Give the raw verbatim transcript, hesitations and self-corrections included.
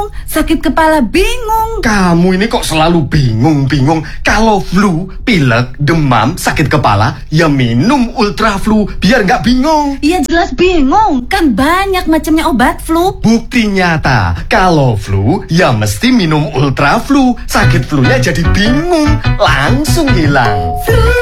Sakit kepala bingung. Kamu ini kok selalu bingung-bingung. Kalau flu, pilek, demam, sakit kepala, ya minum Ultra Flu biar nggak bingung. Iya jelas bingung, kan banyak macamnya obat flu. Bukti nyata, kalau flu, ya mesti minum Ultra Flu. Sakit flu-nya jadi bingung, langsung hilang. Flu.